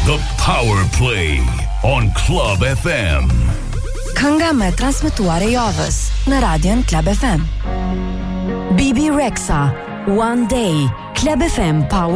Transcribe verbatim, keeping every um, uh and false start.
The Power Play on Club F M. Kënga me transmetuar e javës në Radion Club F M. B B Rexha, One Day, Club F M Power